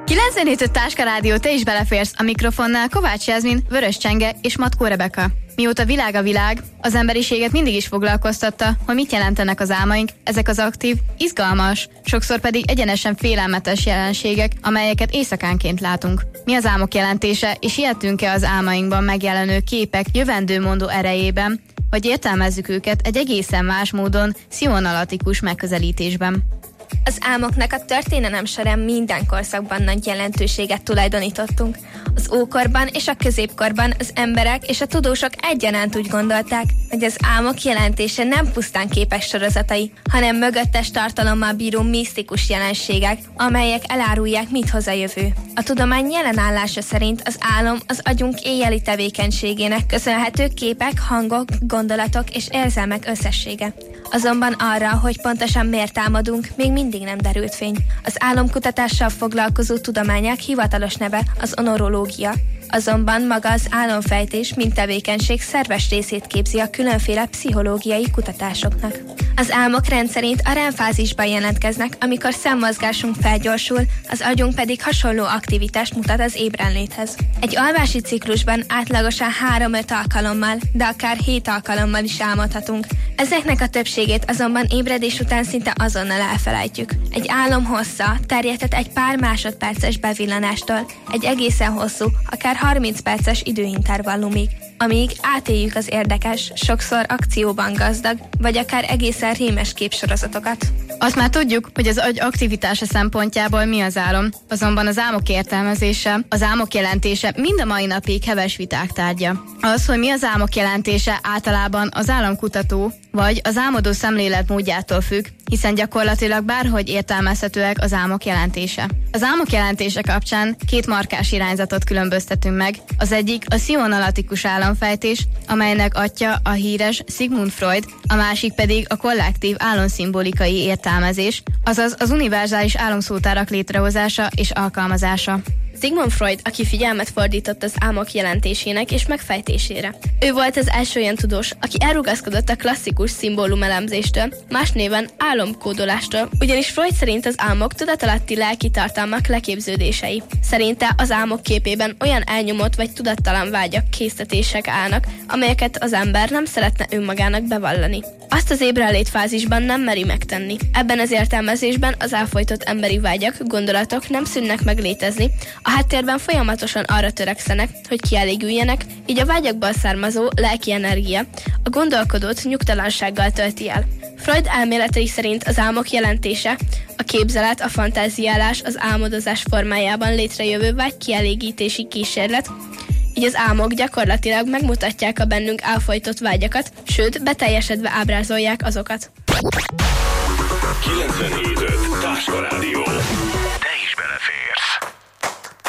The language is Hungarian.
97.5 Táska Rádió, te is beleférsz. A mikrofonnál Kovács Jászmin, Vörös Csenge és Matkó Rebeka. Mióta világ a világ, az emberiséget mindig is foglalkoztatta, hogy mit jelentenek az álmaink, ezek az aktív, izgalmas, sokszor pedig egyenesen félelmetes jelenségek, amelyeket éjszakánként látunk. Mi az álmok jelentése, és hihetünk-e az álmainkban megjelenő képek jövendőmondó erejében, vagy értelmezzük őket egy egészen más módon, pszichoanalitikus megközelítésben? Az álmoknak a történelem során minden korszakban nagy jelentőséget tulajdonítottunk. Az ókorban és a középkorban az emberek és a tudósok egyaránt úgy gondolták, hogy az álmok jelentése nem pusztán képes sorozatai, hanem mögöttes tartalommal bíró misztikus jelenségek, amelyek elárulják, mit hoz a jövő. A tudomány jelen állása szerint az álom az agyunk éjjeli tevékenységének köszönhető képek, hangok, gondolatok és érzelmek összessége. Azonban arra, hogy pontosan miért álmodunk, még mindig nem derült fény. Az álomkutatással foglalkozó tudományák hivatalos neve az onorológia. Azonban maga az álomfejtés, mint tevékenység szerves részét képzi a különféle pszichológiai kutatásoknak. Az álmok rendszerint a REM-fázisban jelentkeznek, amikor szemmozgásunk felgyorsul, az agyunk pedig hasonló aktivitást mutat az ébrenléthez. Egy alvási ciklusban átlagosan 3-5 alkalommal, de akár 7 alkalommal is álmodhatunk. Ezeknek a többségét azonban ébredés után szinte azonnal elfelejtjük. Egy álom hossza terjedhet egy pár másodperces bevillanástól, egy egészen hosszú, akár 30 perces időintervallumig, amíg átéljük az érdekes, sokszor akcióban gazdag, vagy akár egészen rémes képsorozatokat. Azt már tudjuk, hogy az agy aktivitása szempontjából mi az álom, azonban az álmok értelmezése, az álmok jelentése mind a mai napig heves viták tárgya. Az, hogy mi az álmok jelentése, általában az álomkutató vagy az álmodó szemléletmódjától függ, hiszen gyakorlatilag bárhogy értelmezhetőek az álmok jelentése. Az álmok jelentése kapcsán 2 markás irányzatot különböztetünk meg. Az egyik a pszichoanalitikus álomfejtés, amelynek atya a híres Sigmund Freud, a másik pedig a kollektív álomszimbolikai értelmezés, azaz az univerzális álomszótárak létrehozása és alkalmazása. Sigmund Freud, aki figyelmet fordított az álmok jelentésének és megfejtésére. Ő volt az első olyan tudós, aki elrugaszkodott a klasszikus szimbólumelemzéstől, más néven álomkódolástól, ugyanis Freud szerint az álmok tudatalatti lelki tartalmak leképződései. Szerinte az álmok képében olyan elnyomott vagy tudattalan vágyak, késztetések állnak, amelyeket az ember nem szeretne önmagának bevallani. Azt az ébrenlét fázisban nem meri megtenni. Ebben az értelmezésben az elfojtott emberi vágyak, gondolatok nem szűnnek meg létezni, a háttérben folyamatosan arra törekszenek, hogy kielégüljenek, így a vágyakból származó lelki energia a gondolkodót nyugtalansággal tölti el. Freud elméletei szerint az álmok jelentése, a képzelet, a fantáziálás az álmodozás formájában létrejövő vágy kielégítési kísérlet, így az álmok gyakorlatilag megmutatják a bennünk elfojtott vágyakat, sőt, beteljesedve ábrázolják azokat. 97.5 Táska Rádió.